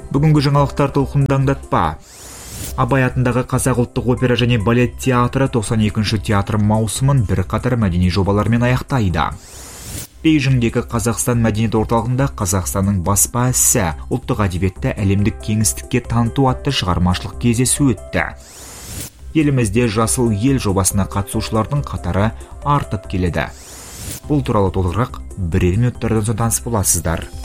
Бүгінгі жаңалықтар толқындаңдатпа. Абай атындағы Қазақ ұлттық опера және балет театры 92-ші театр маусымын бірқатар мәдени жобалармен аяқтайды. Бейжіңдегі Қазақстан мәдениет орталығында Қазақстанның баспа ісі ұлттық әдебиетті әлемдік кеңістікке таныту атты шығармашылық кездесу өтті. Елімізде Жасыл ел жобасына қатысушылардың қатары артып келеді. Бұл туралы толығырақ бірер минуттардан соң таныс боласыздар.